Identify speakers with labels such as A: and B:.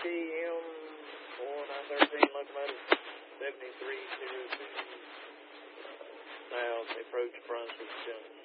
A: ATM 4913 locomotive 7302. Now approach Brunswick Junction.